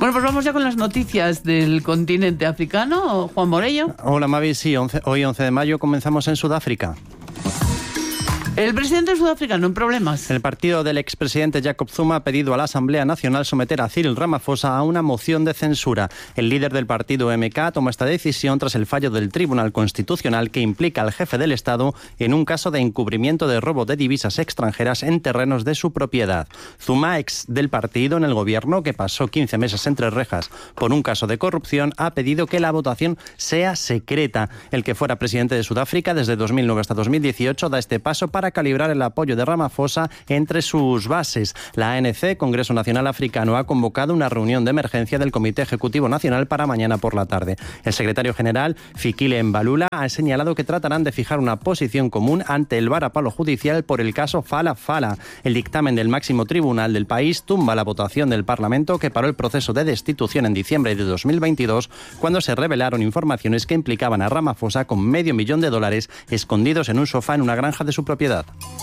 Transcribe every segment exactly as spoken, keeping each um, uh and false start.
Bueno, pues vamos ya con las noticias del continente africano. Juan Morello. Hola, Mavi. Sí, once, hoy once de mayo comenzamos en Sudáfrica. El presidente sudafricano en problemas. El partido del expresidente Jacob Zuma ha pedido a la Asamblea Nacional someter a Cyril Ramaphosa a una moción de censura. El líder del partido M K toma esta decisión tras el fallo del Tribunal Constitucional que implica al jefe del Estado en un caso de encubrimiento de robo de divisas extranjeras en terrenos de su propiedad. Zuma, ex del partido en el gobierno, que pasó quince meses entre rejas por un caso de corrupción, ha pedido que la votación sea secreta. El que fuera presidente de Sudáfrica desde dos mil nueve hasta dos mil dieciocho da este paso para Para calibrar el apoyo de Ramaphosa entre sus bases. La A N C, Congreso Nacional Africano, ha convocado una reunión de emergencia del Comité Ejecutivo Nacional para mañana por la tarde. El secretario general, Fikile Mbalula, ha señalado que tratarán de fijar una posición común ante el varapalo judicial por el caso Fala Fala. El dictamen del máximo tribunal del país tumba la votación del Parlamento que paró el proceso de destitución en diciembre de dos mil veintidós, cuando se revelaron informaciones que implicaban a Ramaphosa con medio millón de dólares escondidos en un sofá en una granja de su propiedad.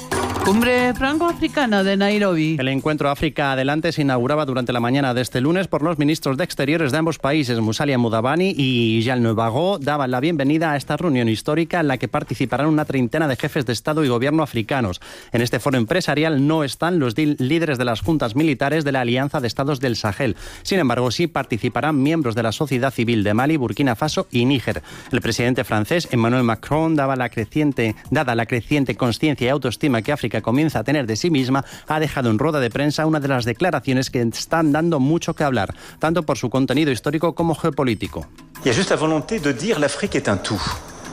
Cumbre franco-africana de Nairobi. El encuentro África Adelante se inauguraba durante la mañana de este lunes por los ministros de Exteriores de ambos países. Musalia Mudavadi y Jean Nevago daban la bienvenida a esta reunión histórica en la que participarán una treintena de jefes de Estado y Gobierno africanos. En este foro empresarial no están los líderes de las juntas militares de la Alianza de Estados del Sahel. Sin embargo, sí participarán miembros de la sociedad civil de Mali, Burkina Faso y Níger. El presidente francés, Emmanuel Macron, daba la creciente, dada la creciente consciencia y autoestima que África comienza a tener de sí misma, ha dejado en rueda de prensa una de las declaraciones que están dando mucho que hablar, tanto por su contenido histórico como geopolítico. Il y a juste la volonté de dire l'Afrique est un tout.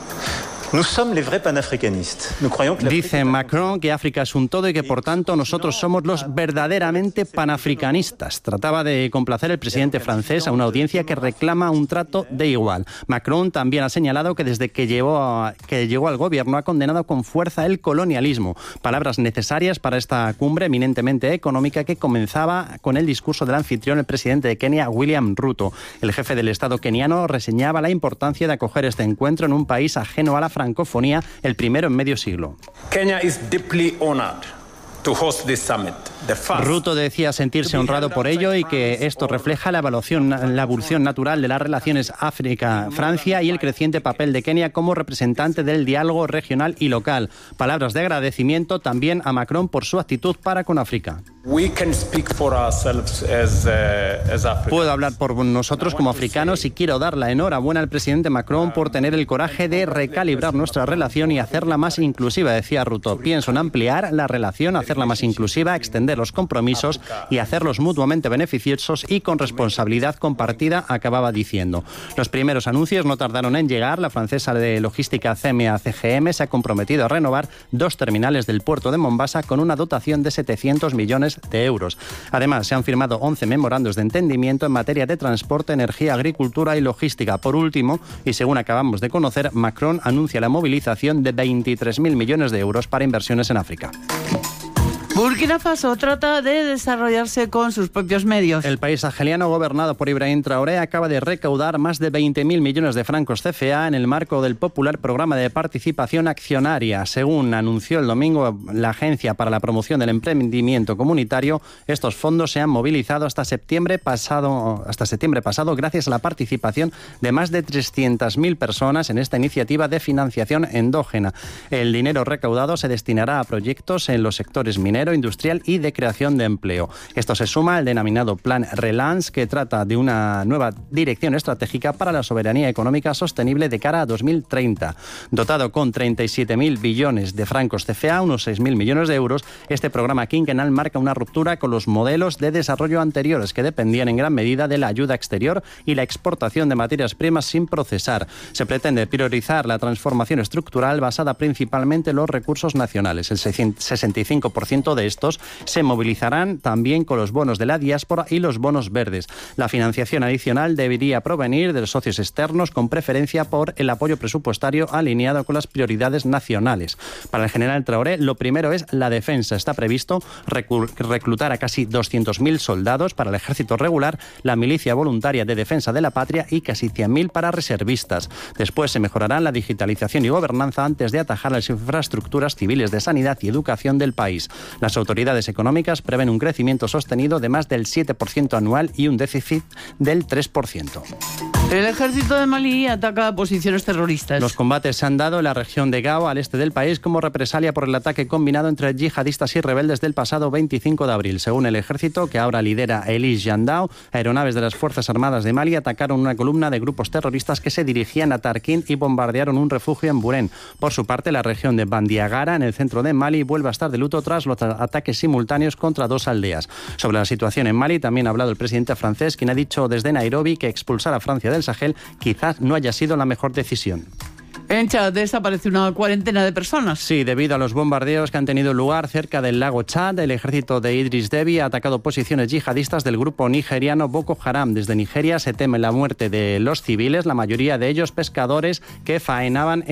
Nous sommes les vrais panafricanistes. Nous croyons que Dice Macron que África es un todo y que por tanto nosotros somos los verdaderamente panafricanistas. Trataba de complacer el presidente francés a una audiencia que reclama un trato de igual. Macron también ha señalado que desde que llegó, a, que llegó al gobierno ha condenado con fuerza el colonialismo. Palabras necesarias para esta cumbre eminentemente económica que comenzaba con el discurso del anfitrión, el presidente de Kenia, William Ruto. El jefe del Estado keniano reseñaba la importancia de acoger este encuentro en un país ajeno a la francofonía, el primero en medio siglo. Kenya is deeply honored to host this summit. Ruto decía sentirse honrado por ello y que esto refleja la evolución, la evolución natural de las relaciones África-Francia y el creciente papel de Kenia como representante del diálogo regional y local. Palabras de agradecimiento también a Macron por su actitud para con África. We can speak for ourselves as, uh, as Africans. Puedo hablar por nosotros como africanos y quiero dar la enhorabuena al presidente Macron por tener el coraje de recalibrar nuestra relación y hacerla más inclusiva, decía Ruto. Pienso en ampliar la relación, hacerla más inclusiva, extender los compromisos y hacerlos mutuamente beneficiosos y con responsabilidad compartida, acababa diciendo. Los primeros anuncios no tardaron en llegar. La francesa de logística C M A C G M se ha comprometido a renovar dos terminales del puerto de Mombasa con una dotación de setecientos millones de euros. Además, se han firmado once memorandos de entendimiento en materia de transporte, energía, agricultura y logística. Por último, y según acabamos de conocer, Macron anuncia la movilización de veintitrés mil millones de euros para inversiones en África. Burkina Faso trata de desarrollarse con sus propios medios. El país saheliano gobernado por Ibrahim Traoré acaba de recaudar más de veinte mil millones de francos C F A en el marco del popular programa de participación accionaria. Según anunció el domingo la Agencia para la Promoción del Emprendimiento Comunitario, estos fondos se han movilizado hasta septiembre pasado, hasta septiembre pasado gracias a la participación de más de trescientas mil personas en esta iniciativa de financiación endógena. El dinero recaudado se destinará a proyectos en los sectores minero, industrial y de creación de empleo. Esto se suma al denominado Plan Relance, que trata de una nueva dirección estratégica para la soberanía económica sostenible de cara a dos mil treinta. Dotado con treinta y siete mil billones de francos C F A, unos seis mil millones de euros, este programa quinquenal marca una ruptura con los modelos de desarrollo anteriores que dependían en gran medida de la ayuda exterior y la exportación de materias primas sin procesar. Se pretende priorizar la transformación estructural basada principalmente en los recursos nacionales. El sesenta y cinco por ciento de estos se movilizarán también con los bonos de la diáspora y los bonos verdes. La financiación adicional debería provenir de los socios externos con preferencia por el apoyo presupuestario alineado con las prioridades nacionales. Para el general Traoré, lo primero es la defensa. Está previsto reclutar a casi doscientos mil soldados para el ejército regular, la milicia voluntaria de defensa de la patria y casi cien mil para reservistas. Después se mejorarán la digitalización y gobernanza antes de atajar las infraestructuras civiles de sanidad y educación del país. Las autoridades económicas prevén un crecimiento sostenido de más del siete por ciento anual y un déficit del tres por ciento. El ejército de Malí ataca posiciones terroristas. Los combates se han dado en la región de Gao, al este del país, como represalia por el ataque combinado entre yihadistas y rebeldes del pasado veinticinco de abril. Según el ejército, que ahora lidera Elis Jandao, aeronaves de las Fuerzas Armadas de Mali atacaron una columna de grupos terroristas que se dirigían a Tarquín y bombardearon un refugio en Burén. Por su parte, la región de Bandiagara, en el centro de Mali, vuelve a estar de luto tras los ataques simultáneos contra dos aldeas. Sobre la situación en Mali también ha hablado el presidente francés, quien ha dicho desde Nairobi que expulsar a Francia del Sahel quizás no haya sido la mejor decisión. En Chad desaparece una cuarentena de personas. Sí, debido a los bombardeos que han tenido lugar cerca del lago Chad, el ejército de Idris Deby ha atacado posiciones yihadistas del grupo nigeriano Boko Haram. Desde Nigeria se teme la muerte de los civiles, la mayoría de ellos pescadores que faenaban